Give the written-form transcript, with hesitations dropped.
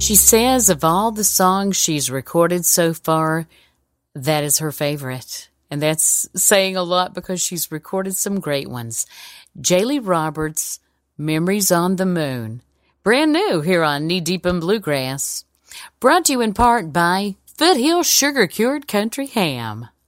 She says of all the songs she's recorded so far, that is her favorite. And that's saying a lot because she's recorded some great ones. Jaylee Roberts, Memories on the Moon. Brand new here on Knee Deep in Bluegrass. Brought to you in part by Foothill Sugar Cured Country Ham.